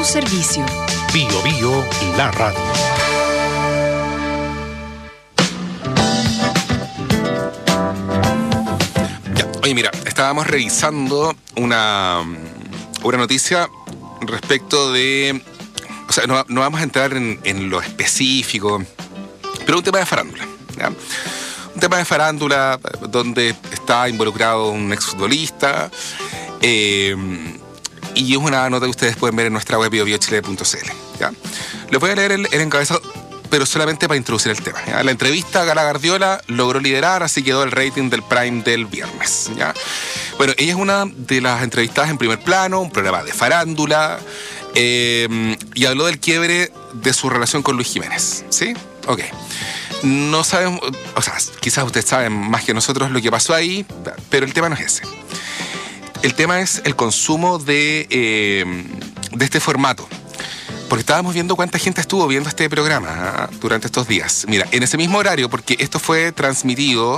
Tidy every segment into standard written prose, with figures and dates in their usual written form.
tu servicio. Bio Bio, la radio. Ya, oye, mira, estábamos revisando una noticia respecto de... O sea, no vamos a entrar en lo específico, pero un tema de farándula, ¿ya? Un tema de farándula donde está involucrado un exfutbolista, y es una nota que ustedes pueden ver en nuestra web biobiochile.cl, ¿ya? Les voy a leer el encabezado, pero solamente para introducir el tema, ¿ya? La entrevista Gala Gardiola logró liderar, así quedó el rating del Prime del viernes, ¿ya? Bueno, ella es una de las entrevistadas en Primer Plano, un programa de farándula, y habló del quiebre de su relación con Luis Jiménez, ¿sí? Ok. No sabemos, o sea, quizás ustedes saben más que nosotros lo que pasó ahí, pero el tema no es ese. El tema es el consumo de este formato. Porque estábamos viendo cuánta gente estuvo viendo este programa durante estos días. Mira, en ese mismo horario, porque esto fue transmitido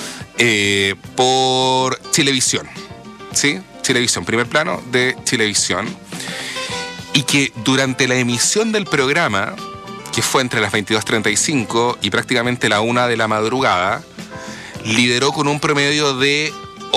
por Chilevisión, ¿sí? Chilevisión, Primer Plano de Chilevisión. Y que durante la emisión del programa, que fue entre las 22:35 y prácticamente la 1 de la madrugada, lideró con un promedio de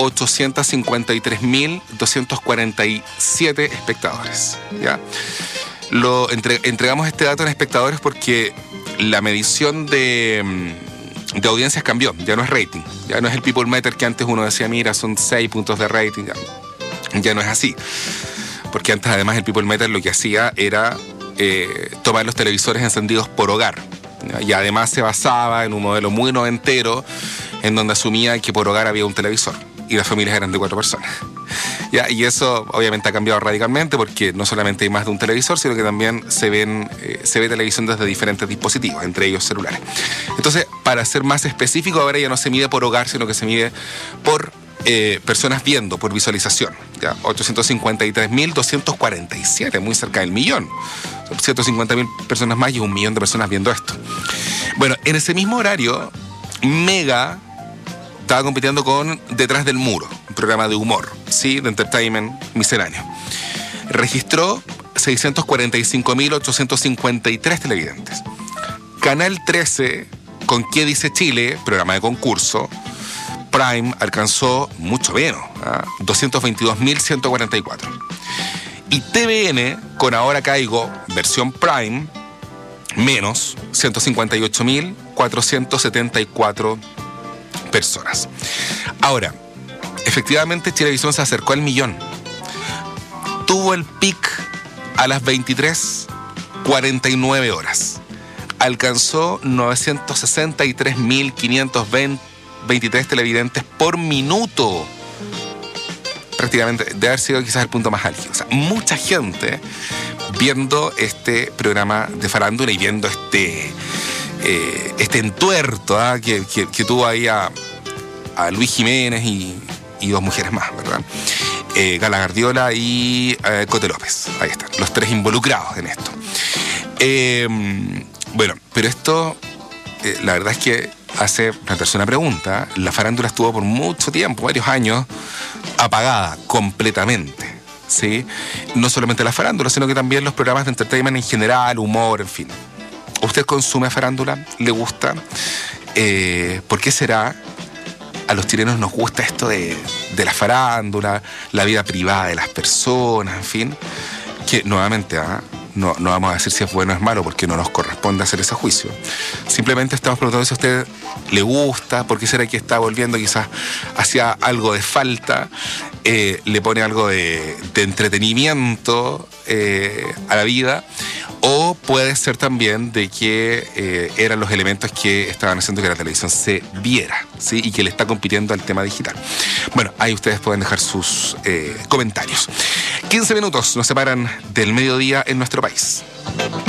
853.247 espectadores, ¿ya? Entregamos este dato en espectadores porque la medición de audiencias cambió, ya no es rating, ya no es el People Meter que antes uno decía, mira, son 6 puntos de rating, ya no es así. Porque antes además el People Meter lo que hacía era tomar los televisores encendidos por hogar, ¿ya? Y además se basaba en un modelo muy noventero en donde asumía que por hogar había un televisor y las familias eran de 4 personas, ¿ya? Y eso obviamente ha cambiado radicalmente porque no solamente hay más de un televisor, sino que también se ve televisión desde diferentes dispositivos, entre ellos celulares. Entonces, para ser más específico, ahora ya no se mide por hogar, sino que se mide por personas viendo, por visualización, ¿ya? 853.247, muy cerca del millón. 150.000 personas más y 1 millón de personas viendo esto. Bueno, en ese mismo horario, Mega estaba compitiendo con Detrás del Muro, un programa de humor, ¿sí? De entertainment misceláneo. Registró 645.853 televidentes. Canal 13, con ¿Qué dice Chile?, programa de concurso, Prime alcanzó mucho menos, 222.144. Y TVN, con Ahora Caigo, versión Prime, menos 158.474 personas. Ahora, efectivamente Chilevisión se acercó al millón. Tuvo el pic a las 23:49 horas. Alcanzó 963.523 televidentes por minuto. Prácticamente debe haber sido quizás el punto más álgido. O sea, mucha gente viendo este programa de farándula y viendo este entuerto que tuvo ahí a Luis Jiménez y 2 mujeres más, ¿verdad? Gala Gardiola y Cote López. Ahí están, los 3 involucrados en esto. Bueno, pero esto, la verdad es que hace plantearse una pregunta. La farándula estuvo por mucho tiempo, varios años, apagada completamente, ¿sí? No solamente la farándula, sino que también los programas de entertainment en general, humor, en fin. ¿Usted consume farándula? ¿Le gusta? ¿Por qué será? A los chilenos nos gusta esto de la farándula, la vida privada de las personas, en fin, que nuevamente, no vamos a decir si es bueno o es malo porque no nos corresponde hacer ese juicio. Simplemente estamos preguntando si a usted le gusta, por qué será que está volviendo quizás hacia algo de falta, le pone algo de entretenimiento a la vida, o puede ser también de que eran los elementos que estaban haciendo que la televisión se viera, ¿sí? Y que le está compitiendo al tema digital. Bueno, ahí ustedes pueden dejar sus comentarios. 15 minutos nos separan del mediodía en nuestro país.